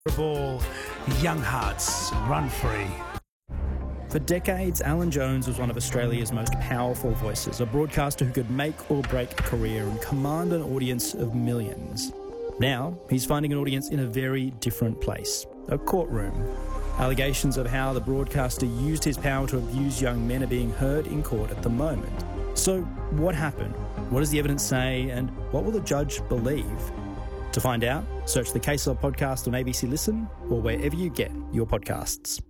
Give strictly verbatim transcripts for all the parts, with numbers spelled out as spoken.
Ball, Young Hearts, Run Free. For decades, Alan Jones was one of Australia's most powerful voices, a broadcaster who could make or break a career and command an audience of millions. Now, he's finding an audience in a very different place, a courtroom. Allegations of how the broadcaster used his power to abuse young men are being heard in court at the moment. So, what happened? What does the evidence say? And what will the judge believe? To find out, search the Case Law podcast on A B C Listen or wherever you get your podcasts.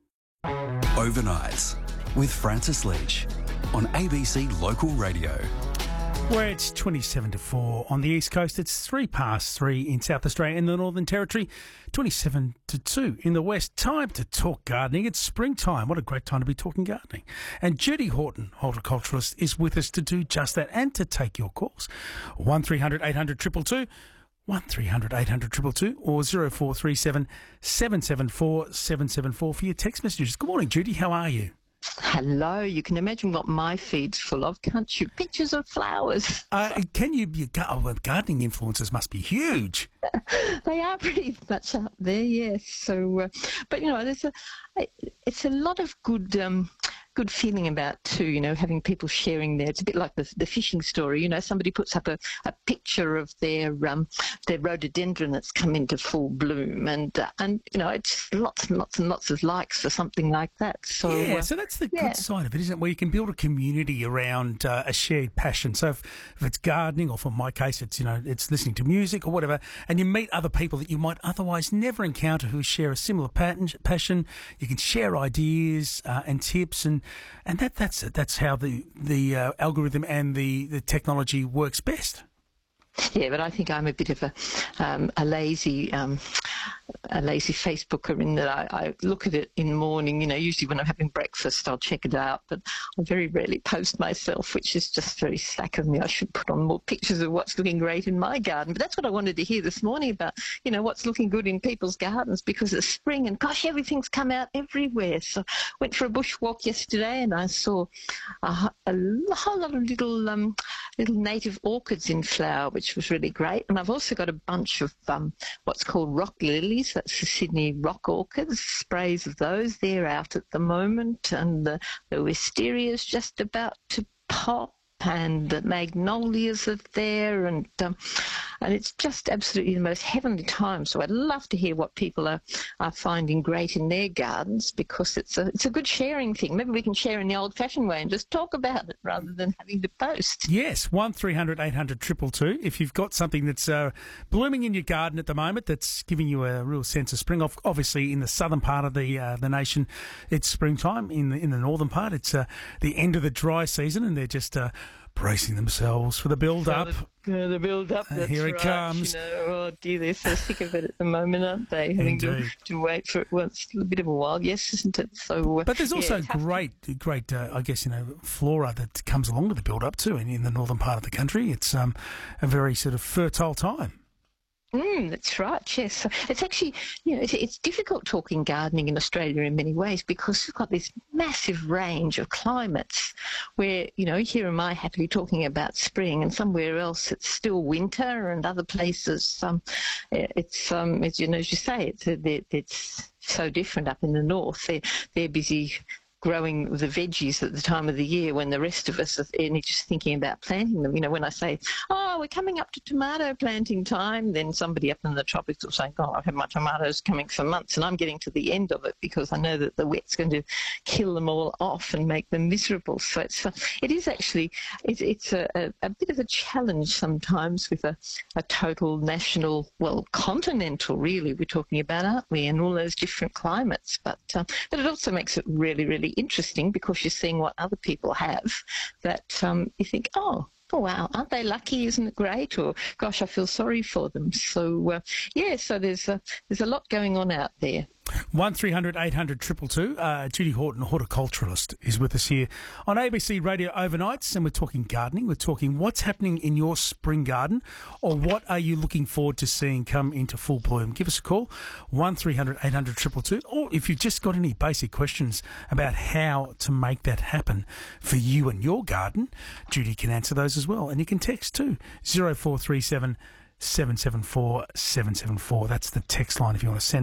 Overnights with Francis Leach on A B C Local Radio. Where it's twenty-seven to four on the East Coast, it's three past three in South Australia and the Northern Territory, twenty-seven to two in the West. Time to talk gardening. It's springtime. What a great time to be talking gardening. And Judy Horton, horticulturalist, is with us to do just that and to take your calls. one three hundred eight hundred two two two. one three hundred eight hundred two two two or zero four three seven seven seven four seven seven four for your text messages. Good morning, Judy. How are you? Hello. You can imagine what my feed's full of, can't you? Pictures of flowers. Uh, can you? you oh, well, gardening influencers must be huge. They are pretty much up there, yes. So, uh, but you know, there's a, it's a lot of good. Um, good feeling about too, you know, having people sharing there. It's a bit like the, the fishing story, you know, somebody puts up a, a picture of their um, their rhododendron that's come into full bloom and, uh, and you know, it's lots and lots and lots of likes for something like that. So Yeah, uh, so that's the yeah. good side of it, isn't it, where you can build a community around uh, a shared passion. So if, if it's gardening, or for my case, it's, you know, it's listening to music or whatever, and you meet other people that you might otherwise never encounter who share a similar pattern, passion, you can share ideas uh, and tips and And that, that's that's how the the uh, algorithm and the, the technology works best. Yeah, but I think I'm a bit of a um, a lazy um, a lazy Facebooker in that I, I look at it in the morning. You know, usually when I'm having breakfast, I'll check it out, but I very rarely post myself, which is just very slack of me. I should put on more pictures of what's looking great in my garden. But that's what I wanted to hear this morning about. You know, what's looking good in people's gardens because it's spring and gosh, everything's come out everywhere. So I went for a bushwalk yesterday and I saw a, a whole lot of little um, little native orchids in flower, which was really great. And I've also got a bunch of um, what's called rock lilies. That's the Sydney rock orchids, sprays of those. They're out at the moment. And the, the wisteria's just about to pop. And the magnolias are there, and um, and it's just absolutely the most heavenly time. So I'd love to hear what people are, are finding great in their gardens because it's a it's a good sharing thing. Maybe we can share in the old-fashioned way and just talk about it rather than having to post. Yes, one three hundred eight hundred two two two. If you've got something that's uh, blooming in your garden at the moment, that's giving you a real sense of spring. Obviously, in the southern part of the uh, the nation, it's springtime. In the in the northern part, it's uh, the end of the dry season, and they're just uh, bracing themselves for the build-up. Uh, the build-up, Uh, that's here it right. comes. You know, oh dear, they're so sick of it at the moment, aren't they? Having to, Indeed. to wait for it once, a bit of a while, yes, isn't it? So, uh, But there's also yeah, it's tough to- great, great, uh, I guess, you know, flora that comes along with the build-up too. In, in the northern part of the country, it's um, a very sort of fertile time. Mm, that's right, yes. It's actually, you know, it's, it's difficult talking gardening in Australia in many ways because we've got this massive range of climates where, you know, here am I happily talking about spring and somewhere else it's still winter and other places, um, it's, um, it's, you know, as you say, it's, it's so different up in the north. They're, they're busy growing the veggies at the time of the year when the rest of us are only just thinking about planting them. You know, when I say, oh, we're coming up to tomato planting time, then somebody up in the tropics will say, oh, I've had my tomatoes coming for months and I'm getting to the end of it because I know that the wet's going to kill them all off and make them miserable. So it's, uh, it is actually, it's, it's a, a, a bit of a challenge sometimes with a, a total national, well, continental really we're talking about, aren't we, and all those different climates. But, uh, but it also makes it really, really interesting because you're seeing what other people have that um, you think, oh, oh, wow, aren't they lucky? Isn't it great? Or, gosh, I feel sorry for them. So, uh, yeah, so there's a, there's a lot going on out there. one three hundred eight hundred two two two. Uh, Judy Horton, horticulturalist, is with us here on A B C Radio Overnights, and we're talking gardening. We're talking what's happening in your spring garden, or what are you looking forward to seeing come into full bloom. Give us a call, one three hundred eight hundred two two two, or if you've just got any basic questions about how to make that happen for you and your garden, Judy can answer those as well. And you can text too, zero four three seven seven seven four seven seven four. That's the text line if you want to send